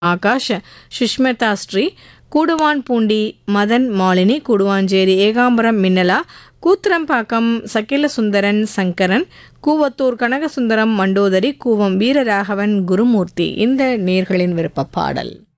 ஆகாஷ், சுஷ்மிதா ஸ்ரீ, கூடுவான் பூண்டி மதன் மாலினி, கூடுவாஞ்சேரி ஏகாம்பரம் மின்னலா, கூத்திரம்பாக்கம் சகிலசுந்தரன் சங்கரன், கூவத்தூர் கனகசுந்தரம் மண்டோதரி, கூவம் வீரராகவன் குருமூர்த்தி. இந்த நேர்களின் விருப்ப பாடல்.